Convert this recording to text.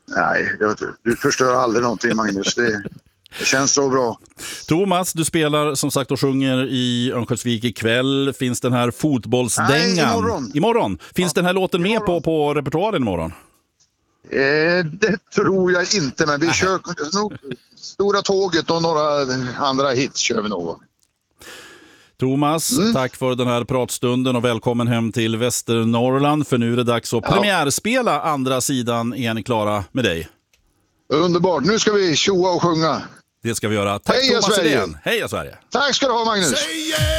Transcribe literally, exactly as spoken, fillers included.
Nej, det, du förstör aldrig någonting, Magnus. Det, det känns så bra. Thomas, du spelar som sagt och sjunger i Örnsköldsvik ikväll. Finns den här fotbollsdängan? Nej, imorgon. Imorgon. Finns ja, den här låten med på, på repertoaren imorgon? Eh, det tror jag inte, men vi Nej. kör nog Stora tåget och några andra hits kör vi nog. Thomas, mm. tack för den här pratstunden och välkommen hem till Västernorrland, för nu är det dags att ja. premiärspela andra sidan. Är ni klara med dig? Underbart, nu ska vi tjoa och sjunga. Det ska vi göra. Tack Heja Thomas Sverige. igen. Heja Sverige. Tack ska du ha, Magnus.